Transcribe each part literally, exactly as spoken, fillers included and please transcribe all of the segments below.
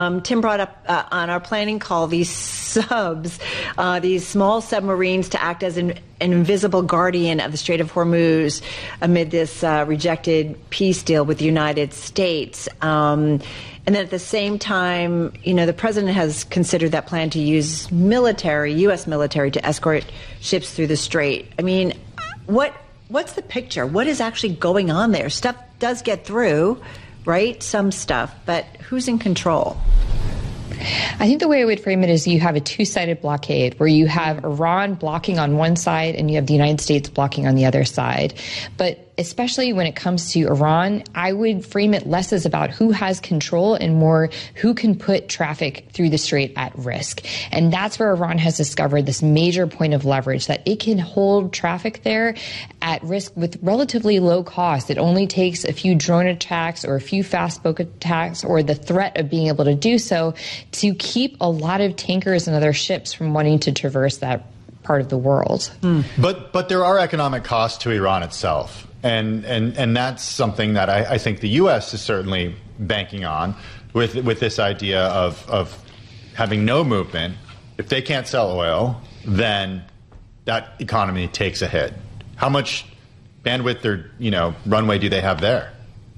Um, Tim brought up uh, on our planning call these subs, uh, these small submarines to act as an, an invisible guardian of the Strait of Hormuz amid this uh, rejected peace deal with the United States. Um, and then at the same time, you know, the president has considered that plan to use military, U S military, to escort ships through the strait. I mean, what what's the picture? What is actually going on there? Stuff does get through, right? Some stuff, but who's in control? I think the way I would frame it is you have a two-sided blockade where you have Iran blocking on one side and you have the United States blocking on the other side. But especially when it comes to Iran, I would frame it less as about who has control and more who can put traffic through the strait at risk. And that's where Iran has discovered this major point of leverage, that it can hold traffic there at risk with relatively low cost. It only takes a few drone attacks or a few fast boat attacks or the threat of being able to do so to keep a lot of tankers and other ships from wanting to traverse that part of the world. Mm. But but there are economic costs to Iran itself. And, and and that's something that I, I think the U S is certainly banking on with with this idea of, of having no movement. If they can't sell oil, then that economy takes a hit. How much bandwidth or, you know, runway do they have there?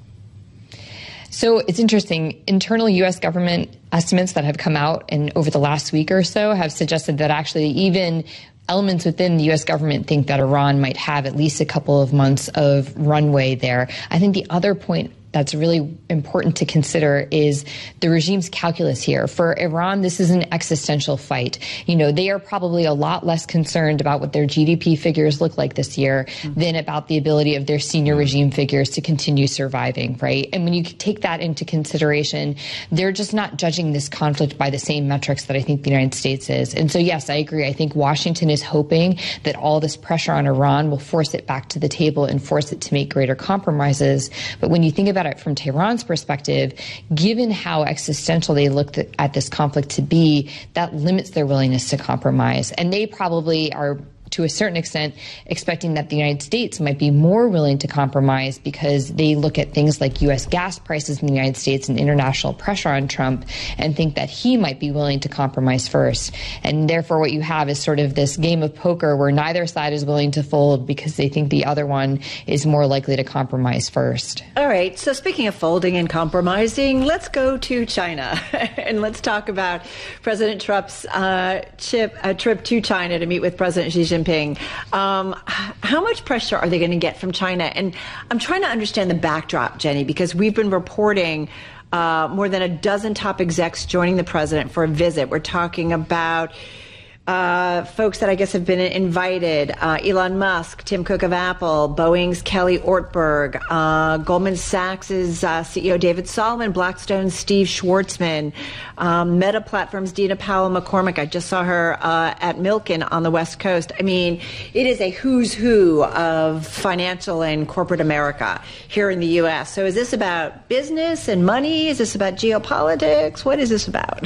So it's interesting. Internal U S government estimates that have come out and over the last week or so have suggested that actually even elements within the U S government think that Iran might have at least a couple of months of runway there. I think the other point that's really important to consider is the regime's calculus here. For Iran, this is an existential fight. You know, they are probably a lot less concerned about what their G D P figures look like this year mm-hmm. than about the ability of their senior regime figures to continue surviving, right? And when you take that into consideration, they're just not judging this conflict by the same metrics that I think the United States is. And so, yes, I agree. I think Washington is hoping that all this pressure on Iran will force it back to the table and force it to make greater compromises. But when you think about it from Tehran's perspective, given how existential they looked at this conflict to be, that limits their willingness to compromise. And they probably are, to a certain extent, expecting that the United States might be more willing to compromise because they look at things like U S gas prices in the United States and international pressure on Trump and think that he might be willing to compromise first. And therefore what you have is sort of this game of poker where neither side is willing to fold because they think the other one is more likely to compromise first. All right. So speaking of folding and compromising, let's go to China and let's talk about President Trump's uh, chip, uh, trip to China to meet with President Xi Jinping. Um, how much pressure are they going to get from China? And I'm trying to understand the backdrop, Jenny, because we've been reporting uh, more than a dozen top execs joining the president for a visit. We're talking about Uh, folks that I guess have been invited, uh, Elon Musk, Tim Cook of Apple, Boeing's Kelly Ortberg, uh, Goldman Sachs' uh, C E O David Solomon, Blackstone's Steve Schwartzman, um, Meta Platforms' Dina Powell McCormick. I just saw her uh, at Milken on the West Coast. I mean, it is a who's who of financial and corporate America here in the U S. So is this about business and money? Is this about geopolitics? What is this about?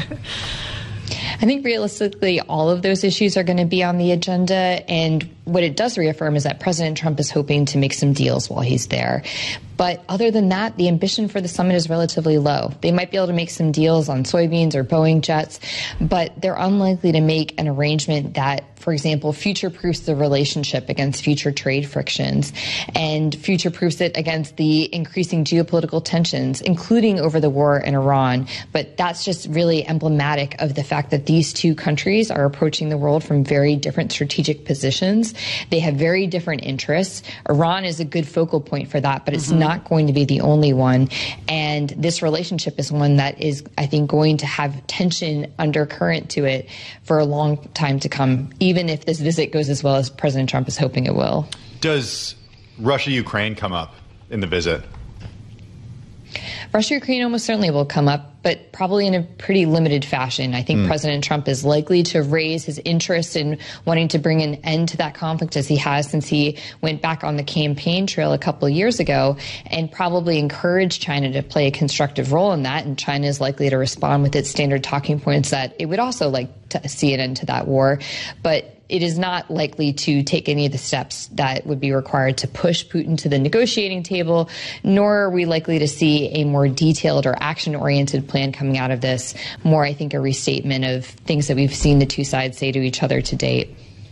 I think realistically, all of those issues are going to be on the agenda. And what it does reaffirm is that President Trump is hoping to make some deals while he's there. But other than that, the ambition for the summit is relatively low. They might be able to make some deals on soybeans or Boeing jets, but they're unlikely to make an arrangement that, for example, future-proofs the relationship against future trade frictions and future-proofs it against the increasing geopolitical tensions, including over the war in Iran. But that's just really emblematic of the fact that these two countries are approaching the world from very different strategic positions. They have very different interests. Iran is a good focal point for that, but it's mm-hmm. not going to be the only one. And this relationship is one that is, I think, going to have tension undercurrent to it for a long time to come, even if this visit goes as well as President Trump is hoping it will. Does Russia-Ukraine come up in the visit? Russia-Ukraine almost certainly will come up, but probably in a pretty limited fashion. I think mm. President Trump is likely to raise his interest in wanting to bring an end to that conflict, as he has since he went back on the campaign trail a couple of years ago, and probably encourage China to play a constructive role in that. And China is likely to respond with its standard talking points that it would also like to see an end to that war. But it is not likely to take any of the steps that would be required to push Putin to the negotiating table, nor are we likely to see a more detailed or action-oriented plan coming out of this. More, I think, a restatement of things that we've seen the two sides say to each other to date.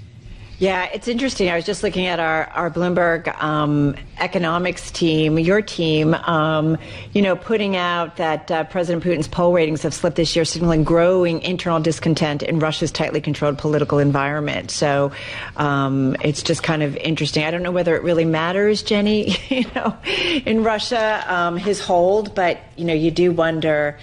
Yeah, it's interesting. I was just looking at our, our Bloomberg um, economics team, your team, um, you know, putting out that uh, President Putin's poll ratings have slipped this year, signaling growing internal discontent in Russia's tightly controlled political environment. So um, it's just kind of interesting. I don't know whether it really matters, Jenny, you know, in Russia, um, his hold, but, you know, you do wonder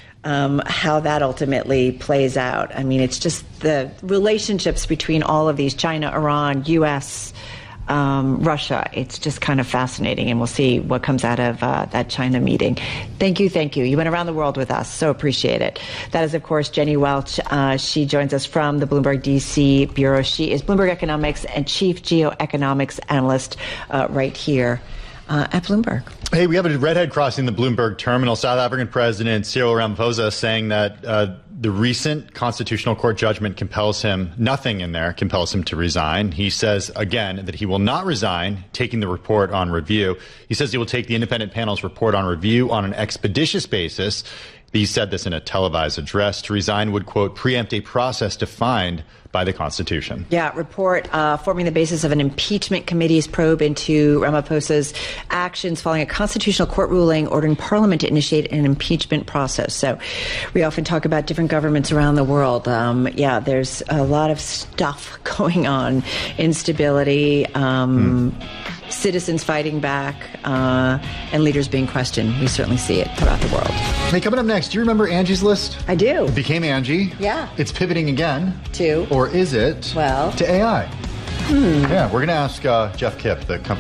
Um, how that ultimately plays out. I mean, it's just the relationships between all of these, China, Iran, U S, um, Russia. It's just kind of fascinating, and we'll see what comes out of uh, that China meeting. Thank you, thank you. You went around the world with us, so appreciate it. That is, of course, Jenny Welch. Uh, she joins us from the Bloomberg D C bureau. She is Bloomberg Economics and Chief Geoeconomics Analyst uh, right here uh, at Bloomberg. Hey, we have a redhead crossing the Bloomberg terminal. South African President Cyril Ramaphosa saying that uh, the recent Constitutional Court judgment compels him, nothing in there compels him to resign. He says, again, that he will not resign, taking the report on review. He says he will take the independent panel's report on review on an expeditious basis. He said this in a televised address. To resign would, quote, preempt a process defined by the Constitution. Yeah, report uh, forming the basis of an impeachment committee's probe into Ramaphosa's actions following a constitutional court ruling ordering Parliament to initiate an impeachment process. So we often talk about different governments around the world. Um, yeah, there's a lot of stuff going on. Instability, um, mm. citizens fighting back, uh, and leaders being questioned. We certainly see it throughout the world. Hey, coming up next, do you remember Angie's List? I do. It became Angie. Yeah. It's pivoting again. To? Or is it? Well. To A I. Hmm. Yeah, we're going to ask uh, Jeff Kipp, the company